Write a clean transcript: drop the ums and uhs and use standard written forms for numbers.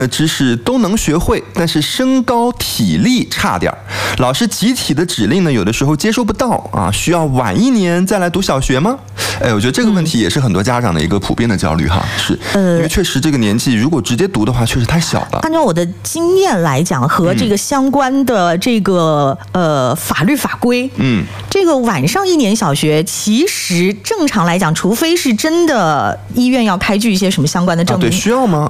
知识都能学会，但是身高体力差点，老师集体的指令呢，有的时候接收不到啊，需要晚1年再来读小学吗？我觉得这个问题也是很多家长的一个普遍的焦虑哈，是，因为确实这个年纪如果直接读的话，确实太小了。 按照我的经验来讲，和这个相关的这个法律法规，这个晚上1年小学，其实正常来讲，除非是真的医院要开具一些什么相关的证明， 对，需要吗？